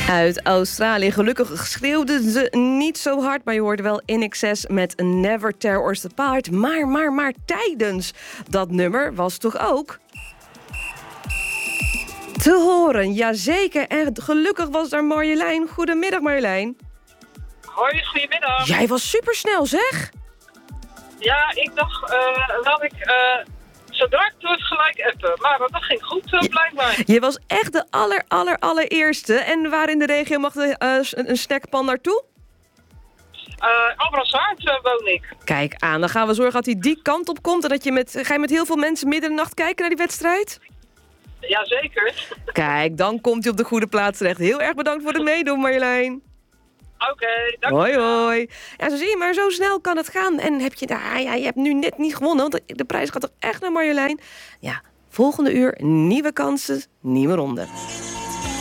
Uit Australië. Gelukkig schreeuwden ze niet zo hard, maar je hoorde wel In Excess met Never Tear Us Apart. Maar tijdens dat nummer was toch ook te horen. Jazeker. En gelukkig was daar Marjolein. Goedemiddag, Marjolein. Hoi, goedemiddag. Jij was supersnel, zeg. Ja, ik dacht, laat ik zodra ik terug gelijk appen. Maar dat ging goed, blijkbaar. Je was echt de allereerste. En waar in de regio mag een snackpan naartoe? Albrandswaard woon ik. Kijk aan, dan gaan we zorgen dat hij die kant op komt. En dat ga je met heel veel mensen midden in de nacht kijken naar die wedstrijd? Jazeker. Kijk, dan komt hij op de goede plaats terecht. Heel erg bedankt voor het meedoen, Marjolein. Oké, dank Hoi, je wel. hoi. Ja, zo zie je, maar zo snel kan het gaan. En je hebt nu net niet gewonnen, want de prijs gaat toch echt naar Marjolein? Ja, volgende uur, nieuwe kansen, nieuwe ronde.